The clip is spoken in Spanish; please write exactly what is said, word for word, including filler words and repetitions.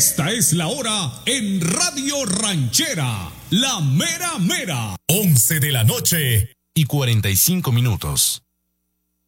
Esta es la hora en Radio Ranchera, la mera mera. once de la noche y cuarenta y cinco minutos.